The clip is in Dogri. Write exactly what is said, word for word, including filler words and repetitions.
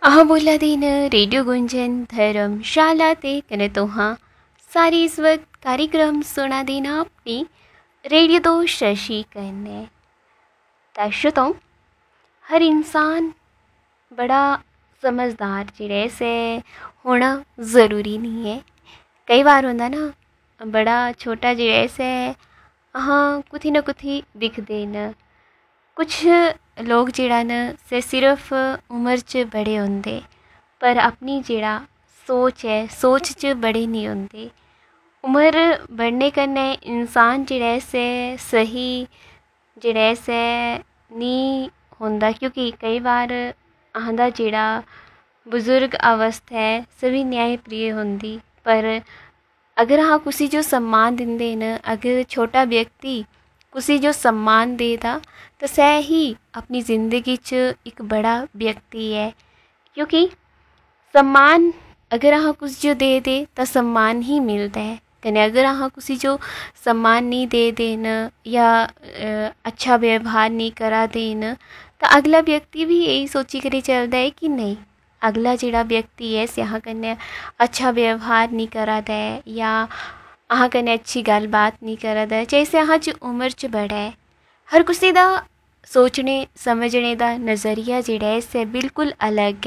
आह बोला दिन रेडियो गुंजन धर्मशाला ते कने तो हाँ सारी इस वक्त कार्यक्रम सुना देना अपनी रेडियो तो शशि करने श्रोताओ, हर इंसान बड़ा समझदार जिहड़े से होना ज़रूरी नहीं है। कई बार होंदा ना बड़ा छोटा जिहड़े से हाँ कुथी ना कुथी दिखदे न। कुछ लोग जेड़ा न से सिर्फ उम्र च बड़े होंदे पर अपनी जेड़ा सोच है सोच च बड़े नहीं होंदे। उम्र बढ़ने कन्नै इंसान जेड़ा से सही जेड़ा से नहीं होंदा, क्योंकि कई बार आंदा जेड़ा बुजुर्ग अवस्था है सभी न्याय प्रिय होंदी। पर अगर हाँ कुसी जो सम्मान दिंदे न, अगर छोटा व्यक्ति कुसी जो सम्मान देता तो सह ही अपनी ज़िंदगी च एक बड़ा व्यक्ति है। क्योंकि सम्मान अगर अहाँ कुछ जो दे दे तो सम्मान ही मिलता है, कने अगर अहाँ कुछ जो सम्मान नहीं दे देन या अच्छा व्यवहार नहीं करा देन तो अगला व्यक्ति भी यही सोची कर चलता है कि नहीं अगला जेड़ा व्यक्ति है यहाँ कन्नै अच्छा व्यवहार नहीं करा दा है या अहाँ कन्नै अच्छी गल बात नहीं करा दा है। जैसे अहाँ च उम्र च बड़ा है, हर कुसी दा सोचने समझने दा नज़रिया जेड़ा है से बिल्कुल अलग है।